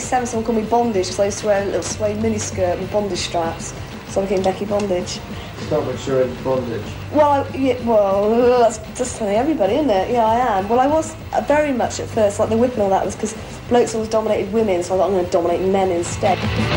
7, someone called me Bondage because I used to wear a little suede miniskirt with bondage straps. So I became Becky Bondage. Stop much you're in bondage. Well, that's just telling everybody, isn't it? Yeah, I am. Well, I was very much at first, like the whip and all that was because blokes always dominated women, so I thought I'm going to dominate men instead.